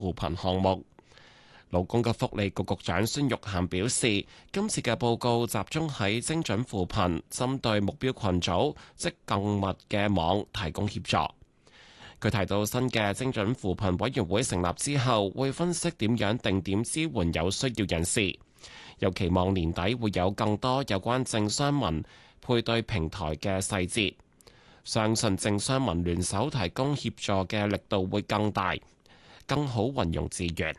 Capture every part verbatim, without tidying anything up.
扶貧項目。勞工及福利局局長孫玉菡表示，今次嘅報告集中喺精準扶貧，針對目標群組即更密嘅網提供協助。佢提到新嘅精準扶貧委員會成立之後，會分析點樣定點支援有需要人士，又期望年底會有更多有關政商民配對平台嘅細節。相信政商民聯手提供協助嘅力度會更大，更好運用資源。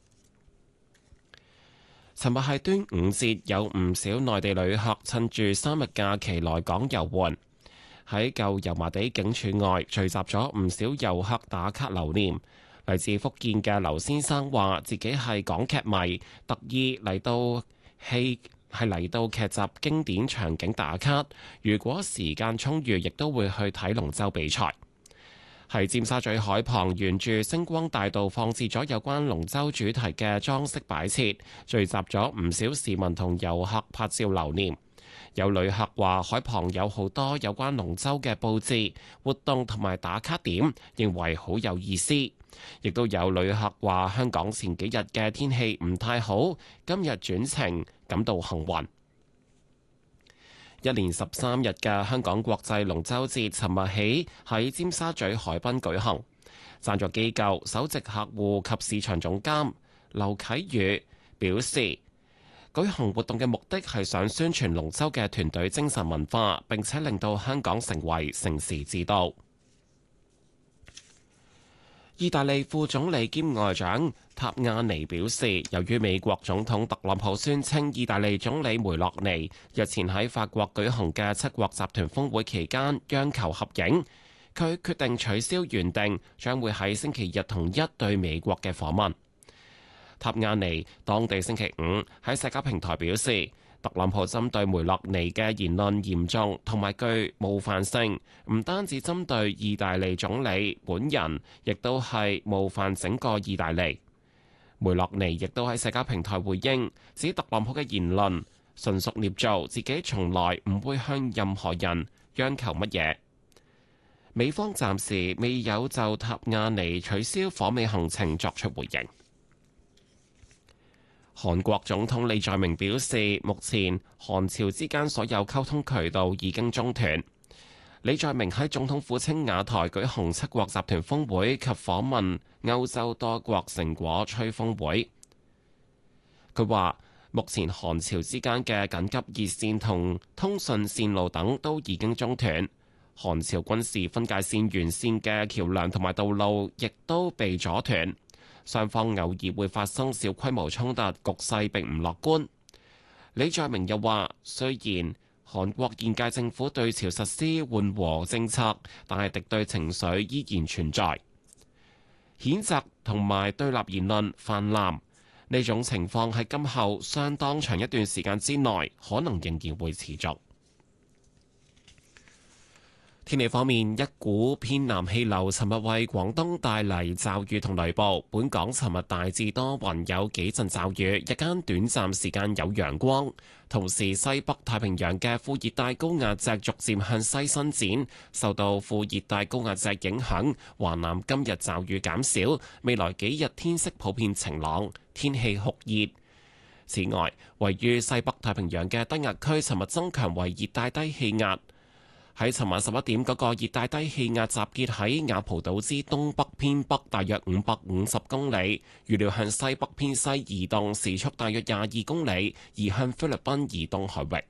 尋日係端午節，有唔少內地旅客趁住三日假期來港遊玩。喺舊油麻地警署外聚集咗唔少遊客打卡留念。嚟自福建嘅劉先生話：自己係港劇迷，特意嚟到戲係嚟到劇集經典場景打卡。如果時間充裕，亦都會去睇龍舟比賽。喺尖沙咀海旁，沿住星光大道放置咗有關龍舟主題嘅裝飾擺設，聚集咗唔少市民同遊客拍照留念。有旅客話海旁有好多有關龍舟嘅佈置、活動同埋打卡點，認為好有意思。亦都有旅客話香港前幾日嘅天氣唔太好，今日轉晴，感到幸運。一連十三日嘅香港國際龍舟節，尋日起喺尖沙咀海濱舉行。贊助機構首席客戶及市場總監劉啟宇表示，舉行活動嘅目的係想宣傳龍舟嘅團隊精神文化，並且令到香港成為盛事之都。意大利副總理兼外長塔亞尼表示，由於美國總統特朗普宣稱意大利總理梅洛尼日前喺法國舉行嘅七國集團峰會期間央求合影，佢決定取消原定將會喺星期日同一對美國嘅訪問。塔亞尼當地星期五喺社交平台表示，特朗普針對梅洛尼嘅言論嚴重同埋具冒犯性，唔單止針對意大利總理本人，亦都係冒犯整個意大利。梅洛尼亦都喺社交平台回應，指特朗普嘅言論純屬捏造，自己從來唔會向任何人央求乜嘢。美方暫時未有就塔亞尼取消訪美行程作出回應。韓國總統李在明表示，目前韓朝之間所有溝通渠道已經中斷。李在明喺總統府青瓦台舉行七國集團峰會及訪問歐洲多國成果吹風會。佢話，目前韓朝之間嘅緊急熱線同通訊線路等都已經中斷，韓朝軍事分界線沿線嘅橋梁同埋道路亦都被阻斷。雙方偶爾會發生小規模衝突，局勢並唔樂觀。李在明又話，雖然韓國現屆政府對朝實施緩和政策，但係敵對情緒依然存在，譴責同埋對立言論泛濫。呢種情況喺今後相當長一段時間之內，可能仍然會持續。天氣方面，一股偏南氣流尋日為廣東帶嚟驟雨同雷暴。本港尋日大致多雲，有幾陣驟雨，日間短暫時間有陽光。同時，西北太平洋嘅副熱帶高壓脊逐漸向西伸展，受到副熱帶高壓脊影響，華南今日驟雨減少，未來幾日天色普遍晴朗，天氣酷熱。此外，位於西北太平洋嘅低壓區尋日增強為熱帶低氣壓。喺尋晚十一點，嗰個熱帶低氣壓集結喺雅蒲島之東北偏北，大約五百五十公里，預料向西北偏西移動，時速大約廿二公里，移向菲律賓以東海域。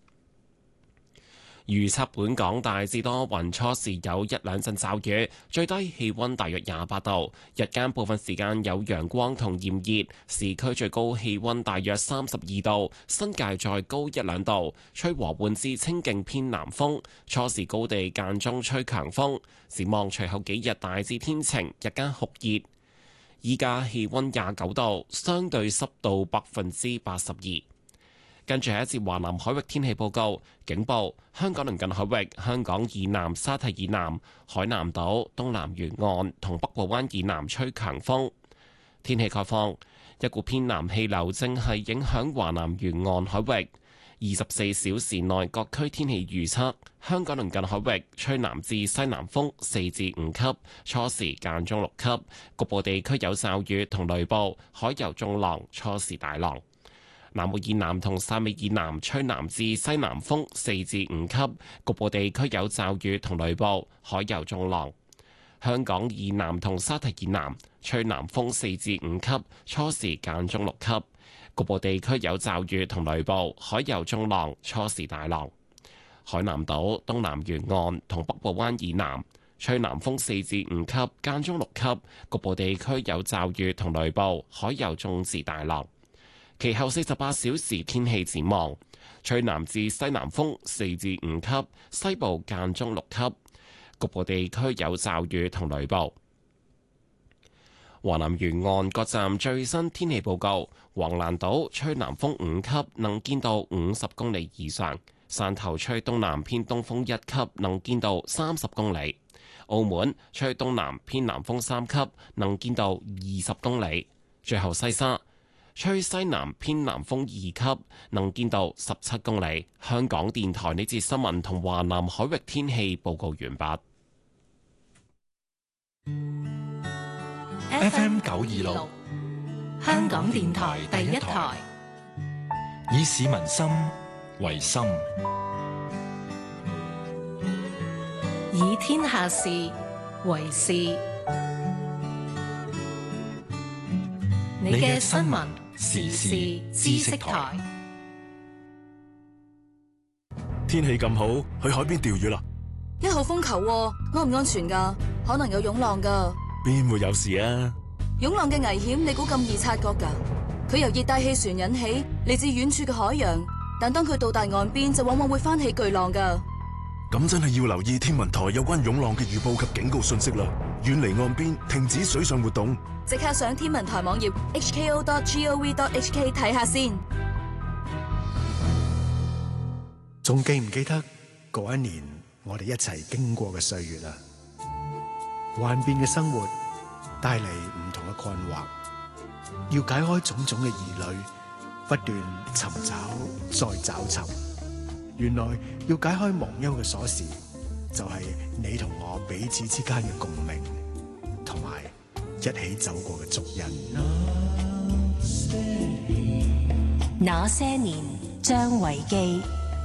預測本港大致多雲，初時有一兩陣驟雨，最低氣溫大約廿八度，日間部分時間有陽光同炎熱，市區最高氣溫大約三十二度，新界再高一兩度，吹和緩至清勁偏南風，初時高地間中吹強風。展望隨後幾日大致天晴，日間酷熱。依家氣溫廿九度，相對濕度百分之八十二。跟住係一節華南海域天氣報告，警報：香港鄰近海域、香港以南沙堤以南、海南島東南沿岸同北部灣以南吹強風。天氣概況：一股偏南氣流正係影響華南沿岸海域， 二十四小時內各區天氣預測：香港鄰近海域吹南至西南風四至五級，初時間中六級，局部地區有驟雨同雷暴，海有中浪，初時大浪。南澳以南同汕尾以南吹南至西南風四至五級，局部地區有驟雨同雷暴，海有中浪。香港以南同沙堤以南吹南風四至五級，初時間中六級，局部地區有驟雨同雷暴，海有中浪，初時大浪。海南島東南沿岸同北部灣以南吹南風四至五級，間中六級，局部地區有驟雨同雷暴，海有中至大浪。其後四十八小時天氣展望，吹南至西南風四至五級，西部間中六級，局部地區有驟雨同雷暴。華南沿岸各站最新天氣報告：橫瀾島吹南風五級，能見度五十公里以上；汕頭吹東南偏東風一級，能見度三十公里；澳門吹東南偏南風三級，能見度二十公里；最後西沙吹西南偏南風二級，能見度十七公里。香港電台呢節新聞同華南海域天氣報告完畢。 F M 九二六，香港電台第一台，以市民心為心， 以天下事為事。你嘅新聞時事知識台。 天氣咁好，去海邊釣魚啦！ 一號風球喎，安唔安全㗎？可能有湧浪㗎。 邊會有事啊？ 湧浪嘅危險，你估咁易察覺㗎？佢由熱帶氣旋引起，嚟自遠處嘅海洋，但當佢到達岸邊，就往往會翻起巨浪㗎。 咁真係要留意天文台有關湧浪嘅預報及警告信息啦！遠離岸邊，停止水上活動。 即刻上天文台網頁 h k o dot gov dot h k 睇下先。 仲記唔記得嗰一年我哋一齊經過嘅歲月啊？幻變嘅生活帶嚟唔同嘅困惑，要解開種種嘅疑慮，不斷尋找再找尋。原來要解開忘憂嘅鎖匙，就係你同我彼此之間嘅共鳴，同埋一起走過嘅足印。 那些年，張維基。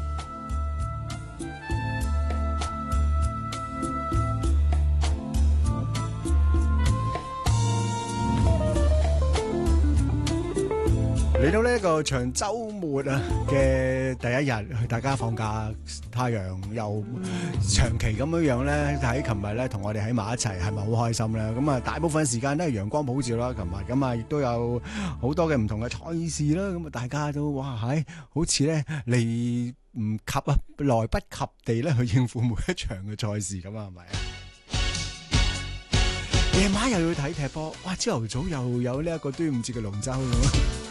嚟到呢一個長週末啊嘅第一日，大家放假，太陽又長期咁樣樣咧，喺琴日咧同我哋喺埋一齊，係咪好開心咧？咁啊，大部分時間都係陽光普照啦。琴日咁啊，亦都有好多嘅唔同嘅賽事啦。咁啊，大家都哇係，好似咧嚟唔及啊，來不及地咧去應付每一場嘅賽事咁啊，係咪啊？夜晚又要睇踢波，哇！朝頭早又有呢一個端午節嘅龍舟咁。